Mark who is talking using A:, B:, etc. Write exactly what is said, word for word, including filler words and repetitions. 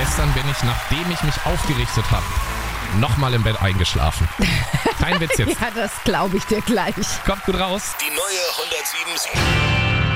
A: Gestern bin ich, nachdem ich mich aufgerichtet habe, nochmal im Bett eingeschlafen. Kein Witz jetzt.
B: Ja, das glaube ich dir gleich.
A: Kommt gut raus.
C: Die neue hundertsieben Komma sieben.